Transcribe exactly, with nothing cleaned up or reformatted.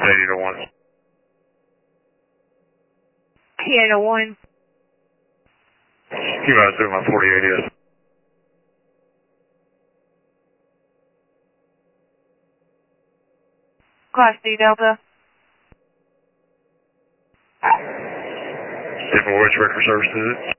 eight oh one. eight oh one. Q out through my forty-eight is. Class D Delta. Different which record service is it?